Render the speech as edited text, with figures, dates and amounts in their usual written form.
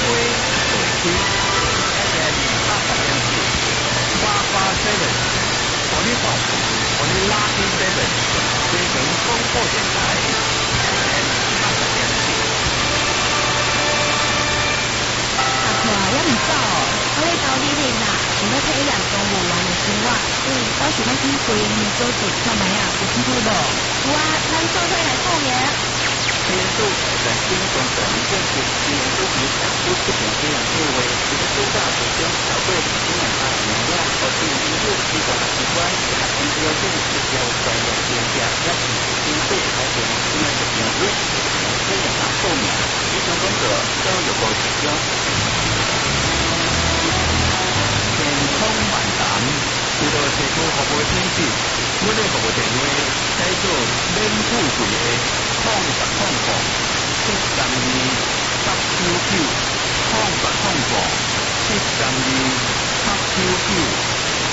地区 FM 80.4，887，我的宝，我的垃圾 seven， 追寻丰富电台 FM 80.4。 阿婆啊，我唔走哦，我咧交你哋啦，想要体验动物园的生活。我想要去龟园做主看卖啊，有兴趣无？有啊，咱做伙来报名。 黑人豆在新中等正式新人都比产出不仅这样作为一个周大学生小队今年他能量和对于六机关机关也同时要认识要专业专家邀请经费还有另外的评论可以拿后面提成功者都有过指标健康漫谈为了提高服务品质，我哋服务电话改做免付费的01000 732 899 01000 732 899。